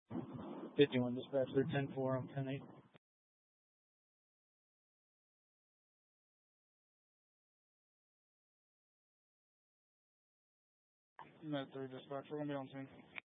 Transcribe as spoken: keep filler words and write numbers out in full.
fifty-one dispatch, they're ten four on ten eight. Net three dispatch, we're going to be on scene.